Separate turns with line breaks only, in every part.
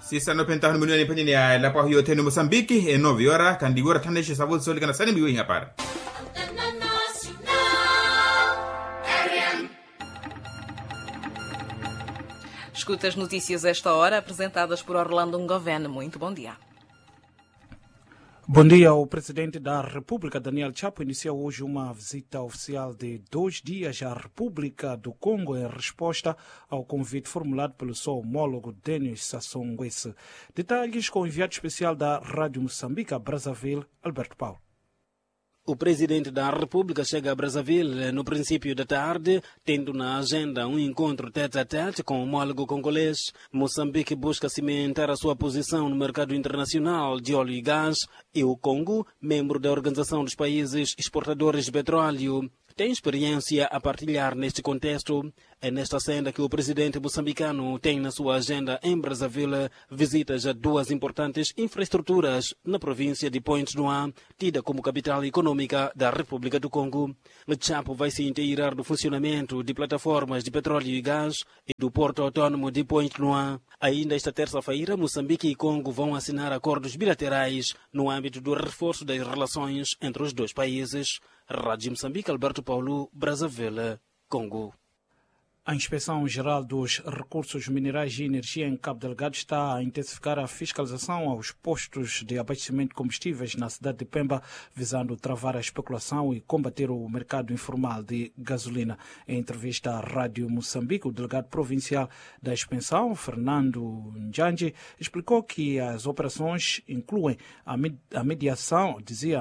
sisa no pentahunu milioni penye ya lapa hiyo tenu Mosambiki 9 horas kandigora taneshe sabuti soli kana sani miwi hapara.
Escuta as notícias esta hora, apresentadas por Orlando Ngoven. Muito bom dia.
Bom dia. O presidente da República, Daniel Chapo, iniciou hoje uma visita oficial de 2 dias à República do Congo em resposta ao convite formulado pelo seu homólogo Denis Sassou Nguesso. Detalhes com o enviado especial da Rádio Moçambique a Brazzaville, Alberto Paulo.
O presidente da República chega a Brazzaville no princípio da tarde, tendo na agenda um encontro tete-a-tete com o homólogo congolês. Moçambique busca cimentar a sua posição no mercado internacional de óleo e gás, e o Congo, membro da Organização dos Países Exportadores de Petróleo, tem experiência a partilhar neste contexto. É nesta senda que o presidente moçambicano tem na sua agenda em Brazzaville visitas a 2 importantes infraestruturas na província de Pointe-Noire, tida como capital econômica da República do Congo. Chapo vai se inteirar do funcionamento de plataformas de petróleo e gás e do porto autônomo de Pointe-Noire. Ainda esta terça-feira, Moçambique e Congo vão assinar acordos bilaterais no âmbito do reforço das relações entre os 2 países. Rádio Moçambique, Alberto Paulo, Brazzaville, Congo.
A Inspeção-Geral dos Recursos Minerais e Energia em Cabo Delgado está a intensificar a fiscalização aos postos de abastecimento de combustíveis na cidade de Pemba, visando travar a especulação e combater o mercado informal de gasolina. Em entrevista à Rádio Moçambique, o delegado provincial da Inspeção, Fernando Njanji, explicou que as operações incluem a medição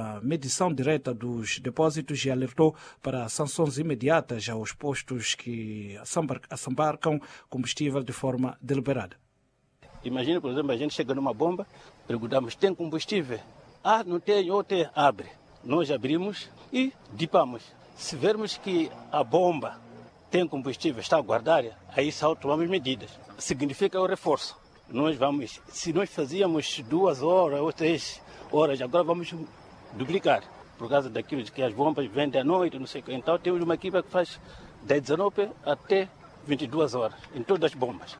direta dos depósitos e alertou para sanções imediatas aos postos que assambarcam combustível de forma deliberada.
Imagina, por exemplo, a gente chega numa bomba, perguntamos, tem combustível? Ah, não tem, ou tem, abre. Nós abrimos e dipamos. Se vermos que a bomba tem combustível, está a guardar, aí só tomamos medidas. Significa o reforço. Nós vamos, se nós fazíamos 2 horas ou 3 horas, agora vamos duplicar. Por causa daquilo de que as bombas vendem à noite, não sei o que. Então temos uma equipe que faz das 19 até 22 horas, em todas as bombas.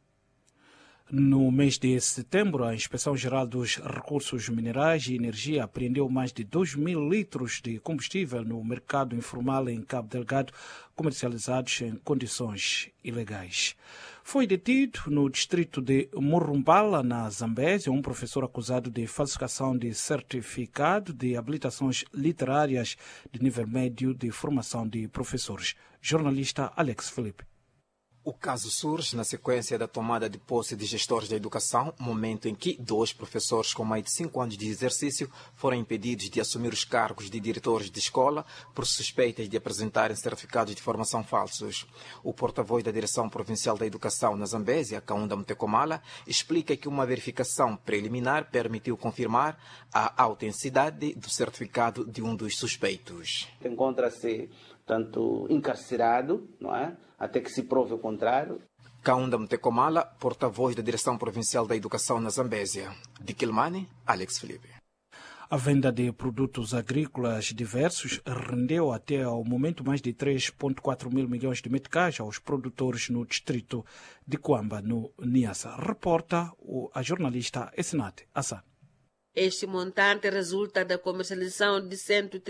No mês de setembro, a Inspeção-Geral dos Recursos Minerais e Energia apreendeu mais de 2.000 litros de combustível no mercado informal em Cabo Delgado, comercializados em condições ilegais. Foi detido no distrito de Murumbala, na Zambésia, um professor acusado de falsificação de certificado de habilitações literárias de nível médio de formação de professores. Jornalista Alex Felipe.
O caso surge na sequência da tomada de posse de gestores da educação, momento em que 2 professores com mais de 5 anos de exercício foram impedidos de assumir os cargos de diretores de escola por suspeitas de apresentarem certificados de formação falsos. O porta-voz da Direção Provincial da Educação na Zambésia, Kaunda Mtekomala, explica que uma verificação preliminar permitiu confirmar a autenticidade do certificado de um dos suspeitos.
Encontra-se, tanto encarcerado, não é? Até que se prove o contrário.
Kaunda Mtekomala, porta-voz da Direção Provincial da Educação na Zambésia. De Quilmane, Alex Felipe.
A venda de produtos agrícolas diversos rendeu até ao momento mais de 3,4 mil milhões de meticais aos produtores no distrito de Cuamba, no Niassa. Reporta a jornalista Essinate Assan.
Este montante resulta da comercialização de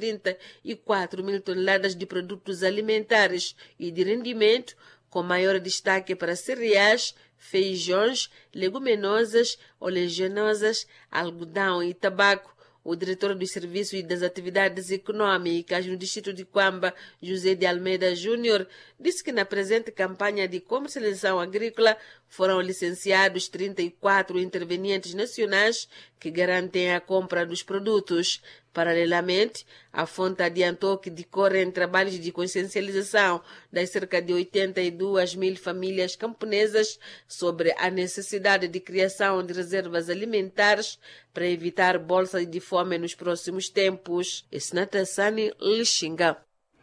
134 mil toneladas de produtos alimentares e de rendimento, com maior destaque para cereais, feijões, leguminosas, oleaginosas, algodão e tabaco. O diretor dos Serviços e das Atividades Econômicas no distrito de Cuamba, José de Almeida Júnior, disse que na presente campanha de comercialização agrícola foram licenciados 34 intervenientes nacionais que garantem a compra dos produtos. Paralelamente, a fonte adiantou que decorrem trabalhos de consciencialização das cerca de 82 mil famílias camponesas sobre a necessidade de criação de reservas alimentares para evitar bolsa de fome nos próximos tempos. Esnata Sani, Lixinga.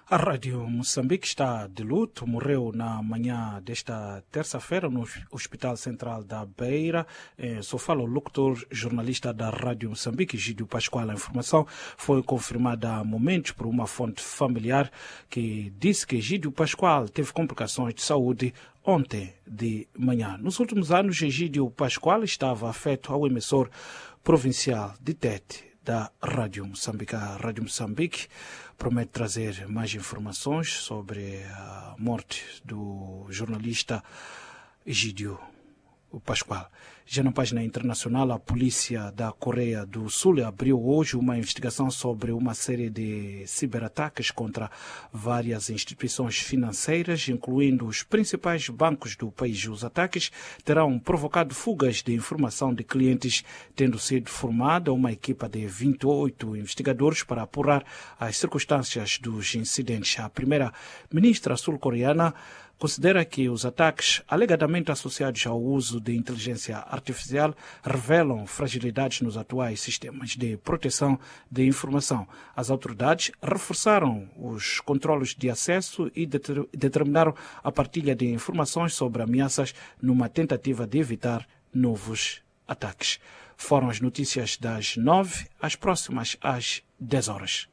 A Rádio Moçambique está de luto. Morreu na manhã desta terça-feira no Hospital Central da Beira. Só fala o locutor jornalista da Rádio Moçambique, Egídio Pascoal. A informação foi confirmada há momentos por uma fonte familiar que disse que Egídio Pascoal teve complicações de saúde ontem de manhã. Nos últimos anos, Egídio Pascoal estava afeto ao emissor provincial de Tete da Rádio Moçambique. A Rádio Moçambique promete trazer mais informações sobre a morte do jornalista Egídio Pascoal. Já na página internacional, a polícia da Coreia do Sul abriu hoje uma investigação sobre uma série de ciberataques contra várias instituições financeiras, incluindo os principais bancos do país. Os ataques terão provocado fugas de informação de clientes, tendo sido formada uma equipa de 28 investigadores para apurar as circunstâncias dos incidentes. A primeira-ministra sul-coreana considera que os ataques alegadamente associados ao uso de inteligência artificial revelam fragilidades nos atuais sistemas de proteção de informação. As autoridades reforçaram os controles de acesso e determinaram a partilha de informações sobre ameaças numa tentativa de evitar novos ataques. Foram as notícias das 9, as próximas às 10 horas.